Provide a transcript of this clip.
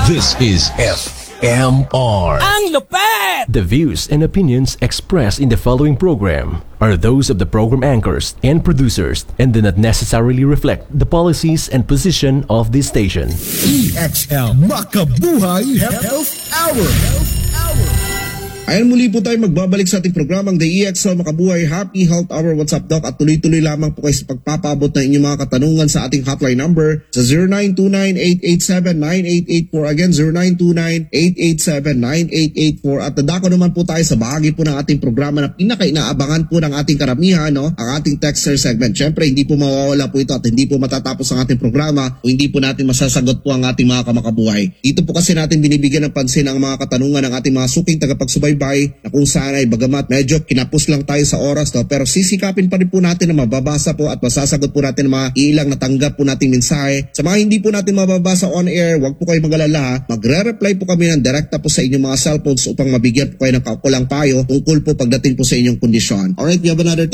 This is FMR. Ang lupet! The views and opinions expressed in the following program are those of the program anchors and producers and do not necessarily reflect the policies and position of this station. EXL Makabuhay Health Hour. Ayan, muli po tayo magbabalik sa ating programang The EXL Makabuhay Happy Health Hour. What's up, Doc? At tuloy-tuloy lamang po kayo sa pagpapaabot ng inyong mga katanungan sa ating hotline number sa 0929-887-9884. Again, 0929-887-9884. At dadako naman po tayo sa bahagi po ng ating programa na pinaka-inaabangan po ng ating karamihan, no? Ang ating texter segment. Siyempre, hindi po mawawala po ito at hindi po matatapos ang ating programa kung hindi po natin masasagot po ang ating mga kamakabuhay. Dito po kasi natin binibigyan ng pansin ang mga katanungan ng ating mga suking tagapagsubaybay na kung saan ay bagamat medyo kinapos lang tayo sa oras, no? Pero sisikapin pa rin po natin na mababasa po at masasagot po natin ang mga ilang natanggap po nating mensahe. Sa mga hindi po natin mababasa on air, wag po kayo mag-alala. Magre-reply po kami ng direkta po sa inyong mga cellphones upang mabigyan po kayo ng kaukulang payo tungkol po pagdating po sa inyong kondisyon. Alright, we have another